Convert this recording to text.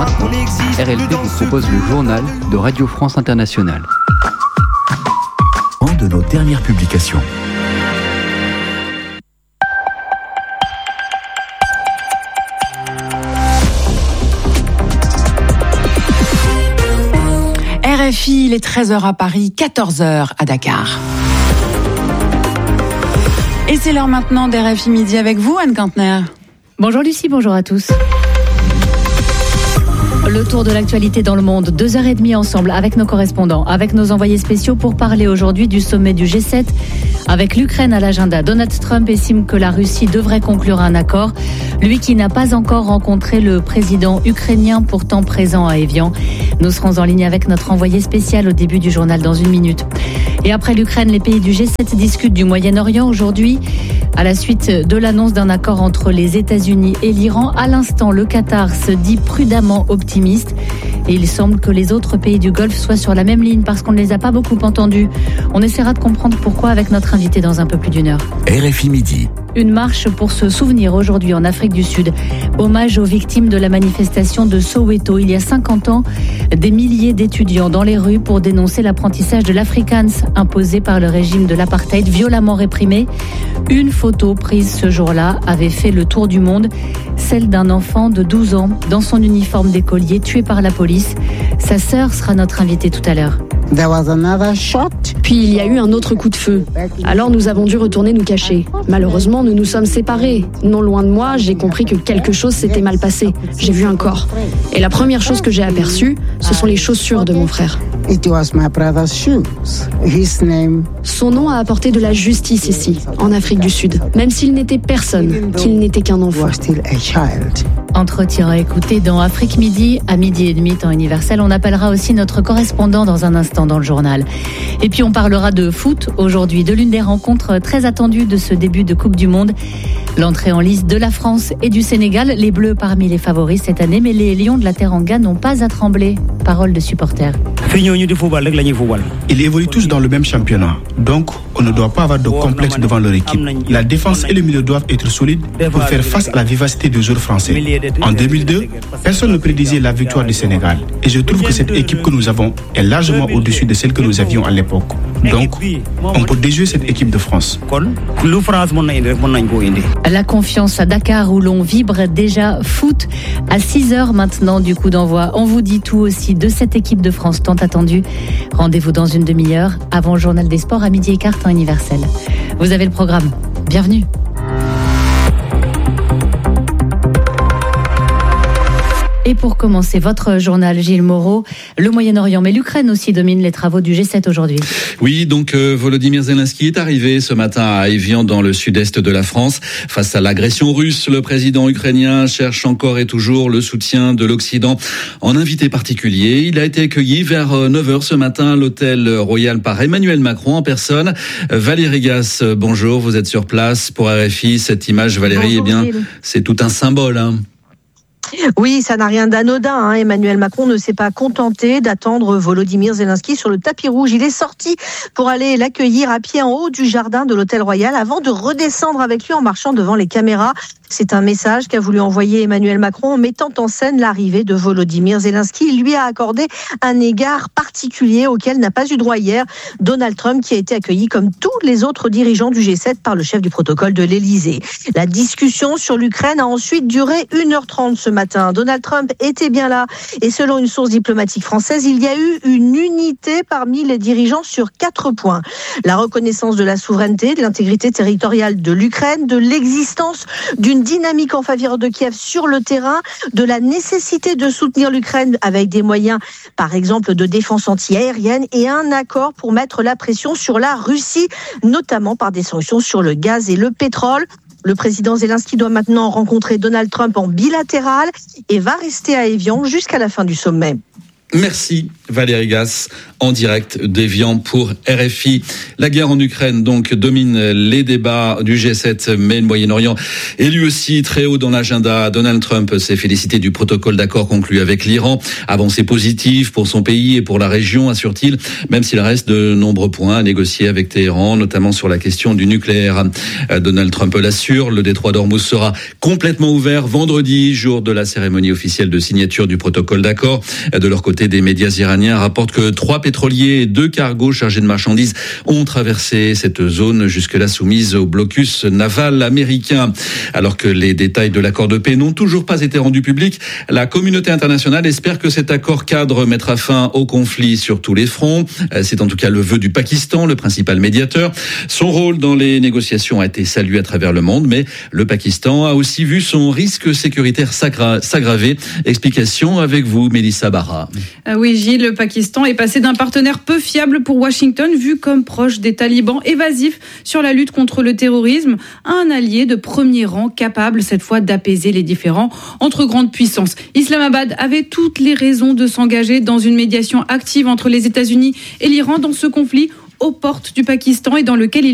RLT vous propose le journal de Radio France Internationale. Un de nos dernières publications. RFI, il est 13h à Paris, 14h à Dakar. Et c'est l'heure maintenant d'RFI Midi avec vous, Anne Kantner. Bonjour Lucie, bonjour à tous. Le tour de l'actualité dans le monde, 2h30 ensemble avec nos correspondants, avec nos envoyés spéciaux pour parler aujourd'hui du sommet du G7. Avec l'Ukraine à l'agenda, Donald Trump estime que la Russie devrait conclure un accord. Lui qui n'a pas encore rencontré le président ukrainien pourtant présent à Évian. Nous serons en ligne avec notre envoyé spécial au début du journal dans une minute. Et après l'Ukraine, les pays du G7 discutent du Moyen-Orient aujourd'hui. À la suite de l'annonce d'un accord entre les États-Unis et l'Iran, à l'instant, le Qatar se dit prudemment optimiste. Et il semble que les autres pays du Golfe soient sur la même ligne parce qu'on ne les a pas beaucoup entendus. On essaiera de comprendre pourquoi avec notre invité dans un peu plus d'une heure. RFI Midi. Une marche pour se souvenir aujourd'hui en Afrique du Sud. Hommage aux victimes de la manifestation de Soweto. Il y a 50 ans, des milliers d'étudiants dans les rues pour dénoncer l'apprentissage de l'Afrikaans imposé par le régime de l'apartheid, violemment réprimé. Une photo prise ce jour-là avait fait le tour du monde. Celle d'un enfant de 12 ans dans son uniforme d'écolier tué par la police. Sa sœur sera notre invitée tout à l'heure. Puis il y a eu un autre coup de feu. Alors nous avons dû retourner nous cacher. Malheureusement, nous nous sommes séparés. Non loin de moi, j'ai compris que quelque chose s'était mal passé. J'ai vu un corps. Et la première chose que j'ai aperçue, ce sont les chaussures de mon frère. Son nom a apporté de la justice ici, en Afrique du Sud. Même s'il n'était personne, qu'il n'était qu'un enfant. Entretien à écouter dans Afrique Midi, à 12h30 temps universel. On appellera aussi notre correspondant dans un instant dans le journal. Et puis on parlera de foot aujourd'hui, de l'une des rencontres très attendues de ce début de Coupe du Monde. L'entrée en lice de la France et du Sénégal, les Bleus parmi les favoris cette année, mais les Lions de la Teranga n'ont pas à trembler. Parole de supporters. Ils évoluent tous dans le même championnat, donc on ne doit pas avoir de complexe devant leur équipe. La défense et le milieu doivent être solides pour faire face à la vivacité des joueurs français. En 2002, personne ne prédisait la victoire du Sénégal. Et je trouve que cette équipe que nous avons est largement au-dessus de celle que nous avions à l'époque. Donc, on peut déjouer cette équipe de France. La confiance à Dakar où l'on vibre déjà foot à 6h maintenant du coup d'envoi. On vous dit tout aussi de cette équipe de France tant attendue. Rendez-vous dans une demi-heure avant le journal des sports à 12h15 temps universel. Vous avez le programme. Bienvenue. Et pour commencer votre journal, Gilles Moreau, le Moyen-Orient, mais l'Ukraine aussi domine les travaux du G7 aujourd'hui. Oui, donc Volodymyr Zelensky est arrivé ce matin à Évian dans le sud-est de la France. Face à l'agression russe, le président ukrainien cherche encore et toujours le soutien de l'Occident en invité particulier. Il a été accueilli vers 9h ce matin à l'hôtel Royal par Emmanuel Macron en personne. Valérie Gasse, bonjour, vous êtes sur place pour RFI. Cette image, Valérie, bonjour, eh bien, Gilles. C'est tout un symbole, hein. Oui, ça n'a rien d'anodin. Emmanuel Macron ne s'est pas contenté d'attendre Volodymyr Zelensky sur le tapis rouge. Il est sorti pour aller l'accueillir à pied en haut du jardin de l'Hôtel Royal avant de redescendre avec lui en marchant devant les caméras. C'est un message qu'a voulu envoyer Emmanuel Macron en mettant en scène l'arrivée de Volodymyr Zelensky. Il lui a accordé un égard particulier auquel n'a pas eu droit hier Donald Trump, qui a été accueilli comme tous les autres dirigeants du G7 par le chef du protocole de l'Élysée. La discussion sur l'Ukraine a ensuite duré 1h30 ce matin. Donald Trump était bien là et selon une source diplomatique française, il y a eu une unité parmi les dirigeants sur 4 points. La reconnaissance de la souveraineté, de l'intégrité territoriale de l'Ukraine, de l'existence d'une dynamique en faveur de Kiev sur le terrain, de la nécessité de soutenir l'Ukraine avec des moyens, par exemple, de défense anti-aérienne et un accord pour mettre la pression sur la Russie, notamment par des sanctions sur le gaz et le pétrole. Le président Zelensky doit maintenant rencontrer Donald Trump en bilatéral et va rester à Évian jusqu'à la fin du sommet. Merci Valérie Gasse en direct d'Évian pour RFI. La guerre en Ukraine donc domine les débats du G7, mais le Moyen-Orient est lui aussi très haut dans l'agenda. Donald Trump s'est félicité du protocole d'accord conclu avec l'Iran. Avancée positive pour son pays et pour la région, assure-t-il, même s'il reste de nombreux points à négocier avec Téhéran, notamment sur la question du nucléaire. Donald Trump l'assure, le détroit d'Ormuz sera complètement ouvert vendredi, jour de la cérémonie officielle de signature du protocole d'accord. De leur côté, des médias iraniens rapportent que 3 pétroliers et 2 cargos chargés de marchandises ont traversé cette zone jusque-là soumise au blocus naval américain. Alors que les détails de l'accord de paix n'ont toujours pas été rendus publics, la communauté internationale espère que cet accord cadre mettra fin au conflit sur tous les fronts. C'est en tout cas le vœu du Pakistan, le principal médiateur. Son rôle dans les négociations a été salué à travers le monde, mais le Pakistan a aussi vu son risque sécuritaire s'aggraver. Explication avec vous, Mélissa Barra. Oui, Gilles, le Pakistan est passé d'un partenaire peu fiable pour Washington, vu comme proche des talibans, évasif sur la lutte contre le terrorisme, à un allié de premier rang capable cette fois d'apaiser les différends entre grandes puissances. Islamabad avait toutes les raisons de s'engager dans une médiation active entre les États-Unis et l'Iran dans ce conflit aux portes du Pakistan et dans lequel il